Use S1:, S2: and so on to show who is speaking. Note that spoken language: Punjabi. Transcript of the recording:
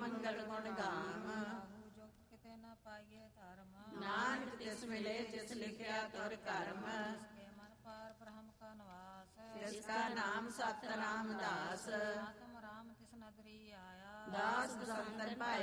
S1: ਮੰਗਲ ਗੁਣ ਗਾਮ।
S2: ਜੁਗਤ ਕਿਤੇ ਨਾ ਪਾਈਏ ਧਰਮ,
S1: ਨਾਨਕ ਤਿਸ ਮਿਲੇ ਜਿਸ ਲਿਖਿਆ ਤੁਰ ਕਰਮ।
S2: ਕੇ ਮਨ ਪਾਰ ਬ੍ਰਹਮ ਕਾ ਨਿਵਾਸ,
S1: ਜਿਸ ਕਾ ਨਾਮ ਸਤਿ ਰਾਮਦਾਸ।
S2: ਆਤਮ ਰਾਮ ਤਿਸ ਨਦਰੀ ਆਇਆ,
S1: ਦਾਸ ਬਸੰਤਨ ਭਾਏ